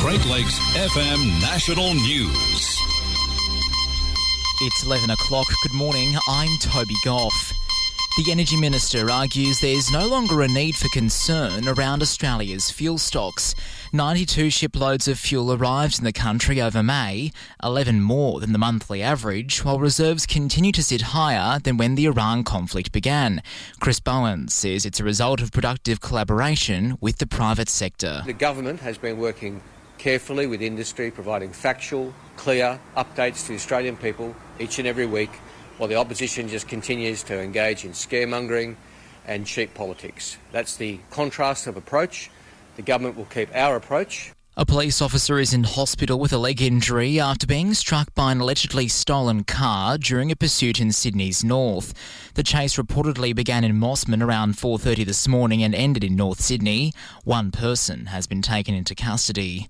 Great Lakes FM National News. It's 11 o'clock. Good morning. I'm Toby Goff. The Energy Minister argues there's no longer a need for concern around Australia's fuel stocks. 92 shiploads of fuel arrived in the country over May, 11 more than the monthly average, while reserves continue to sit higher than when the Iran conflict began. Chris Bowen says it's a result of productive collaboration with the private sector. The government has been working carefully with industry, providing factual, clear updates to the Australian people each and every week, while the opposition just continues to engage in scaremongering and cheap politics. That's the contrast of approach. The government will keep our approach. A police officer is in hospital with a leg injury after being struck by an allegedly stolen car during a pursuit in Sydney's north. The chase reportedly began in Mossman around 4:30 this morning and ended in North Sydney. One person has been taken into custody.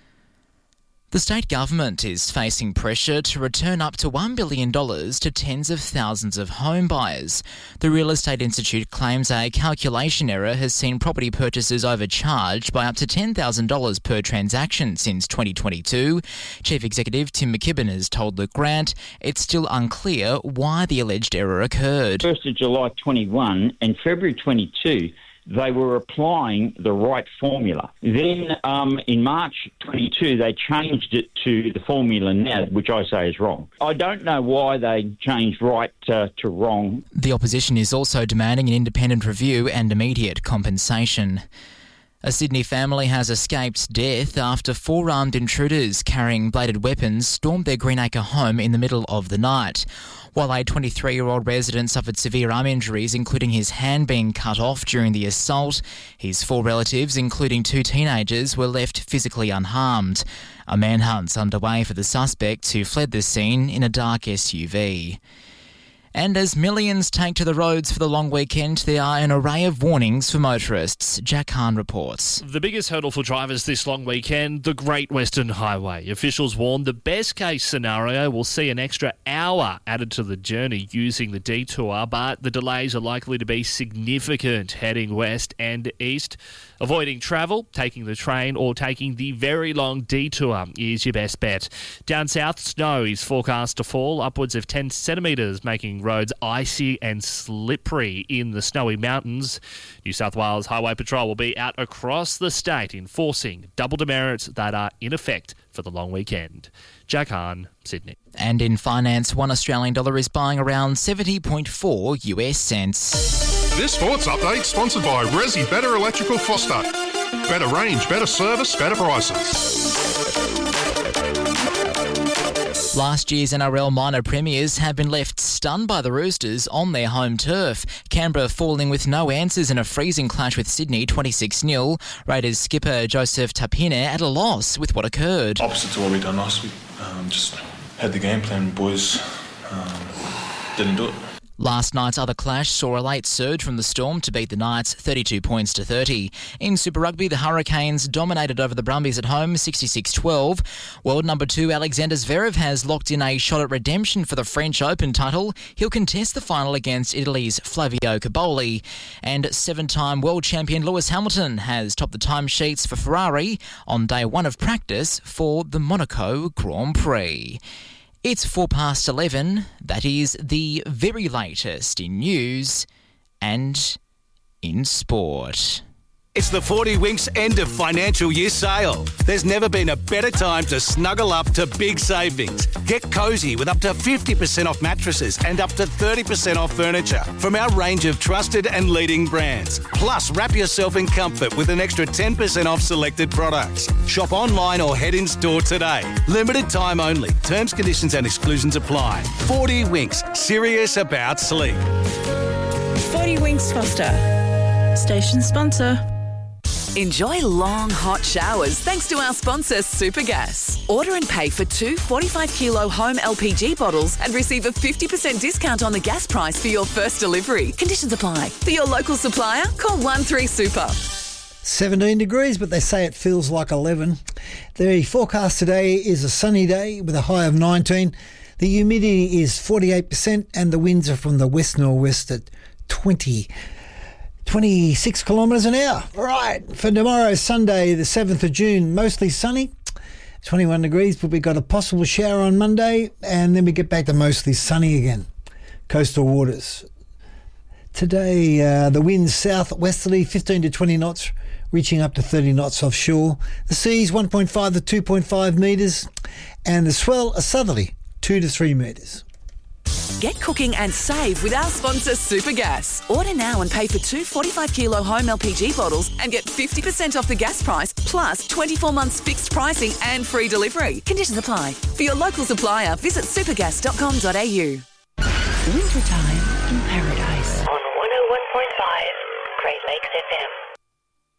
The state government is facing pressure to return up to $1 billion to tens of thousands of home buyers. The Real Estate Institute claims a calculation error has seen property purchases overcharged by up to $10,000 per transaction since 2022. Chief Executive Tim McKibben has told Luke Grant it's still unclear why the alleged error occurred. 1st of July 21 and February 22, they were applying the right formula. Then in March 22, they changed it to the formula now, which I say is wrong. I don't know why they changed right to wrong. The opposition is also demanding an independent review and immediate compensation. A Sydney family has escaped death after 4 armed intruders carrying bladed weapons stormed their Greenacre home in the middle of the night. While a 23-year-old resident suffered severe arm injuries, including his hand being cut off during the assault, his 4 relatives, including 2 teenagers, were left physically unharmed. A manhunt's underway for the suspects who fled the scene in a dark SUV. And as millions take to the roads for the long weekend, there are an array of warnings for motorists. Jack Hahn reports. The biggest hurdle for drivers this long weekend, the Great Western Highway. Officials warn the best case scenario will see an extra hour added to the journey using the detour, but the delays are likely to be significant heading west and east. Avoiding travel, taking the train or taking the very long detour is your best bet. Down south, snow is forecast to fall upwards of 10 centimetres, making roads icy and slippery in the snowy mountains. New South Wales Highway Patrol will be out across the state enforcing double demerits that are in effect for the long weekend. Jack Hahn, Sydney. And in finance, $1 Australian dollar is buying around 70.4 US cents. This sports update sponsored by Resi Better Electrical Foster. Better range, better service, better prices. Last year's NRL minor premiers have been left stunned by the Roosters on their home turf. Canberra falling with no answers in a freezing clash with Sydney, 26-0. Raiders skipper Joseph Tapine at a loss with what occurred. Opposite to what we done last week. Just had the game plan, boys. Didn't do it. Last night's other clash saw a late surge from the Storm to beat the Knights 32 points to 30. In Super Rugby, the Hurricanes dominated over the Brumbies at home 66-12. World number 2 Alexander Zverev has locked in a shot at redemption for the French Open title. He'll contest the final against Italy's Flavio Caboli. And 7-time world champion Lewis Hamilton has topped the timesheets for Ferrari on day 1 of practice for the Monaco Grand Prix. It's 11:04. That is the very latest in news and in sport. It's the 40 Winks end of financial year sale. There's never been a better time to snuggle up to big savings. Get cosy with up to 50% off mattresses and up to 30% off furniture from our range of trusted and leading brands. Plus, wrap yourself in comfort with an extra 10% off selected products. Shop online or head in store today. Limited time only. Terms, conditions and exclusions apply. 40 Winks. Serious about sleep. 40 Winks Foster. Station sponsor. Enjoy long, hot showers thanks to our sponsor, Supergas. Order and pay for 2 45-kilo home LPG bottles and receive a 50% discount on the gas price for your first delivery. Conditions apply. For your local supplier, call 13-SUPER. 17 degrees, but they say it feels like 11. The forecast today is a sunny day with a high of 19. The humidity is 48% and the winds are from the west-northwest at 26 kilometres an hour. All right, for tomorrow, Sunday, the 7th of June, mostly sunny. 21 degrees, but we've got a possible shower on Monday, and then we get back to mostly sunny again. Coastal waters. Today, the winds southwesterly 15 to 20 knots, reaching up to 30 knots offshore. The seas 1.5 to 2.5 metres, and the swell a southerly 2 to 3 metres. Get cooking and save with our sponsor Supergas. Order now and pay for 2 45-kilo home LPG bottles and get 50% off the gas price, plus 24 months fixed pricing and free delivery. Conditions apply. For your local supplier, visit supergas.com.au. Wintertime in paradise. On 101.5 Great Lakes FM.